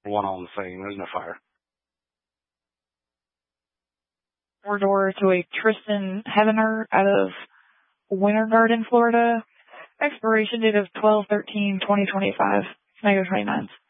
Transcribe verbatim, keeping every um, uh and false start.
One all in the same. There's no fire. Four door to a Tristan Heavener out of Winter Garden, Florida. Expiration date of twelve thirteen twenty twenty-five. Can I go twenty-nines?